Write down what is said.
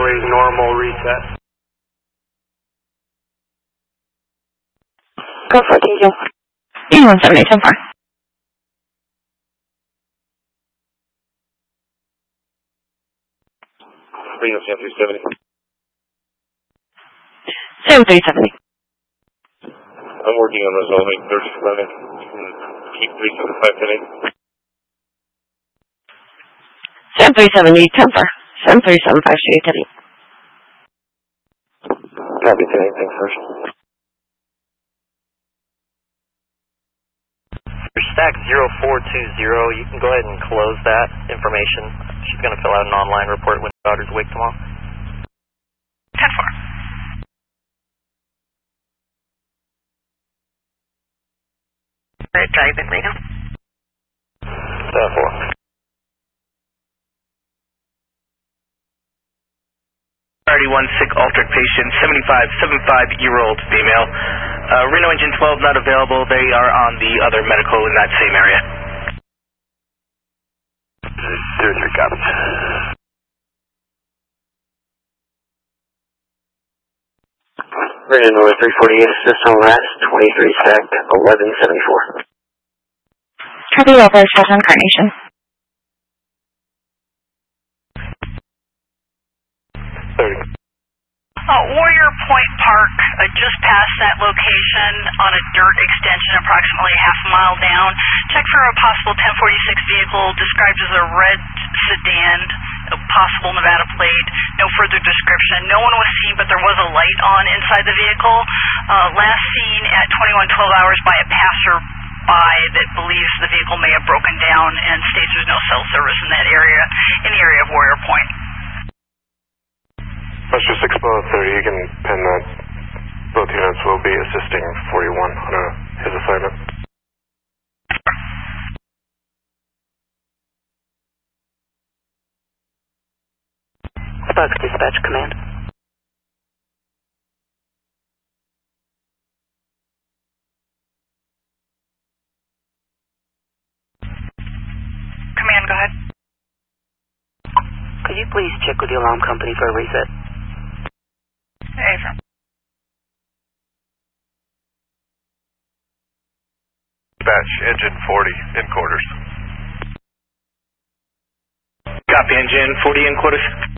a normal reset. Go for it, TJ. 178, 10-4. Reno, Sam 370. Sam 370. I'm working on resolving 37. Keep 375 10-8. Sam 370, 10-4. Sam 375, 8-8. Copy 10-8, thanks, first. For stack 0420, you can go ahead and close that information. She's going to fill out an online report when the daughter's awake tomorrow. 10-4. Drive in Reno. 10-4. Priority 1 sick altered patient, 75-year-old female. Reno engine 12 not available. They are on the other medical in that same area. 03 copies. Reno North 348 assist on last 23 stacked 1174. Copy over, Southern Carnation. Warrior Point Park, just past that location on a dirt extension approximately half a mile down. Check for a possible 1046 vehicle described as a red sedan, possible Nevada plate. No further description. No one was seen, but there was a light on inside the vehicle. Last seen at 21:12 hours by a passerby that believes the vehicle may have broken down and states there's no cell service in that area, in the area of Warrior Point. Buster 6-30, you can pin that. Both units will be assisting 41 on his assignment. Sparks Dispatch Command. Command, go ahead. Could you please check with the alarm company for a reset? Affirm. Dispatch, engine 40, in quarters. Copy, engine 40 in quarters.